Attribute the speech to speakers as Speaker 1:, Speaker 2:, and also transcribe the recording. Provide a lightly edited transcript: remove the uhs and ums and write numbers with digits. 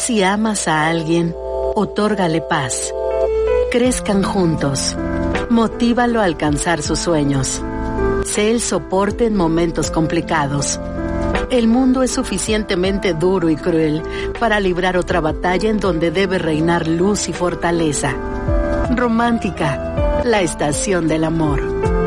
Speaker 1: Si amas a alguien, otórgale paz. Crezcan juntos. Motívalo a alcanzar sus sueños. Sé el soporte en momentos complicados. El mundo es suficientemente duro y cruel para librar otra batalla en donde debe reinar luz y fortaleza. Romántica, la estación del amor.